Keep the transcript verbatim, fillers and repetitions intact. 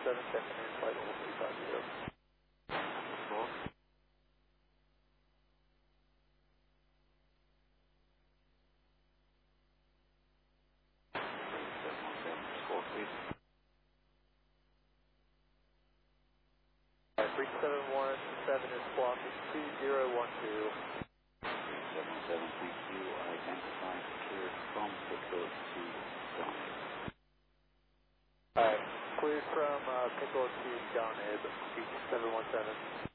seven, checking in, flight level three five zero. three seven one seven is blocking two zero one two. seven one seven, thank you. Identify secured from Pico to Donib. Alright, cleared from uh, Pico to Donib, seven one seven.